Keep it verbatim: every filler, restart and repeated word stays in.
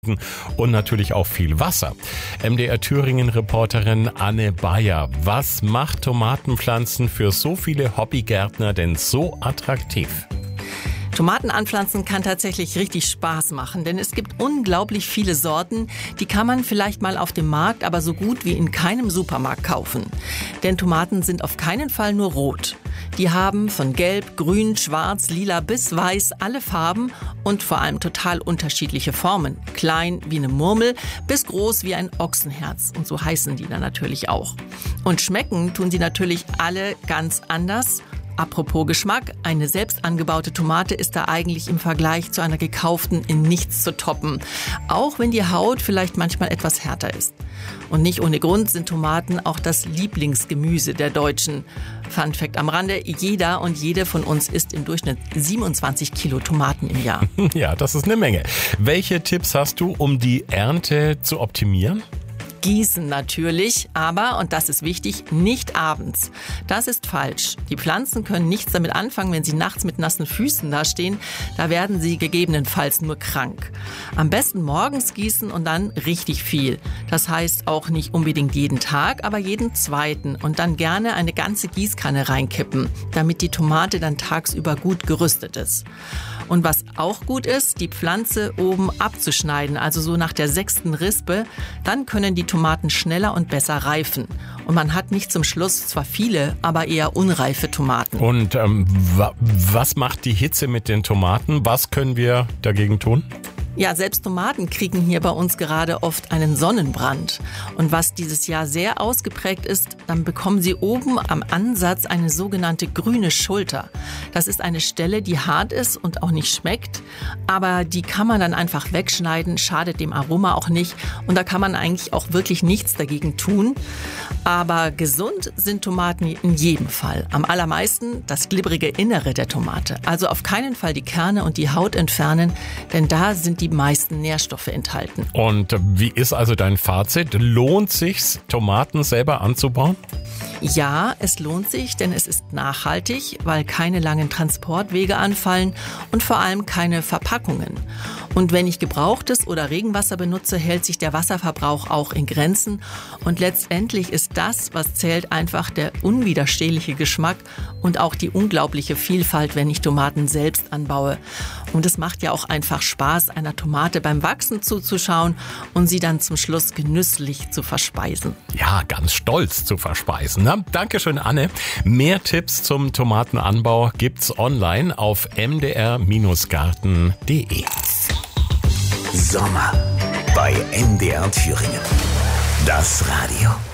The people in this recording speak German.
und natürlich auch viel Wasser. M D R Thüringen-Reporterin Anne Bayer, was macht Tomatenpflanzen für so viele Hobbygärtner denn so attraktiv? Tomaten anpflanzen kann tatsächlich richtig Spaß machen, denn es gibt unglaublich viele Sorten, die kann man vielleicht mal auf dem Markt, aber so gut wie in keinem Supermarkt kaufen. Denn Tomaten sind auf keinen Fall nur rot. Die haben von gelb, grün, schwarz, lila bis weiß alle Farben und vor allem total unterschiedliche Formen. Klein wie eine Murmel bis groß wie ein Ochsenherz. Und so heißen die dann natürlich auch. Und schmecken tun sie natürlich alle ganz anders. Apropos Geschmack, eine selbst angebaute Tomate ist da eigentlich im Vergleich zu einer gekauften in nichts zu toppen. Auch wenn die Haut vielleicht manchmal etwas härter ist. Und nicht ohne Grund sind Tomaten auch das Lieblingsgemüse der Deutschen. Fun Fact am Rande, jeder und jede von uns isst im Durchschnitt siebenundzwanzig Kilo Tomaten im Jahr. Ja, das ist eine Menge. Welche Tipps hast du, um die Ernte zu optimieren? Gießen natürlich, aber, und das ist wichtig, nicht abends. Das ist falsch. Die Pflanzen können nichts damit anfangen, wenn sie nachts mit nassen Füßen dastehen. Da werden sie gegebenenfalls nur krank. Am besten morgens gießen und dann richtig viel. Das heißt auch nicht unbedingt jeden Tag, aber jeden zweiten. Und dann gerne eine ganze Gießkanne reinkippen, damit die Tomate dann tagsüber gut gerüstet ist. Und was auch gut ist, die Pflanze oben abzuschneiden, also so nach der sechsten Rispe. Dann können die Tomaten schneller und besser reifen. Und man hat nicht zum Schluss zwar viele, aber eher unreife Tomaten. Und ähm, wa- was macht die Hitze mit den Tomaten? Was können wir dagegen tun? Ja, selbst Tomaten kriegen hier bei uns gerade oft einen Sonnenbrand. Und was dieses Jahr sehr ausgeprägt ist, dann bekommen sie oben am Ansatz eine sogenannte grüne Schulter. Das ist eine Stelle, die hart ist und auch nicht schmeckt. Aber die kann man dann einfach wegschneiden, schadet dem Aroma auch nicht. Und da kann man eigentlich auch wirklich nichts dagegen tun. Aber gesund sind Tomaten in jedem Fall. Am allermeisten das glibbrige Innere der Tomate. Also auf keinen Fall die Kerne und die Haut entfernen, denn da sind die meisten Nährstoffe enthalten. Und wie ist also dein Fazit? Lohnt sich's, Tomaten selber anzubauen? Ja, es lohnt sich, denn es ist nachhaltig, weil keine langen Transportwege anfallen und vor allem keine Verpackungen. Und wenn ich gebrauchtes oder Regenwasser benutze, hält sich der Wasserverbrauch auch in Grenzen. Und letztendlich ist das, was zählt, einfach der unwiderstehliche Geschmack und auch die unglaubliche Vielfalt, wenn ich Tomaten selbst anbaue. Und es macht ja auch einfach Spaß, einer Tomate beim Wachsen zuzuschauen und sie dann zum Schluss genüsslich zu verspeisen. Ja, ganz stolz zu verspeisen. Na, Dankeschön, Anne. Mehr Tipps zum Tomatenanbau gibt's online auf m d r Garten punkt d e. Sommer bei M D R Thüringen. Das Radio.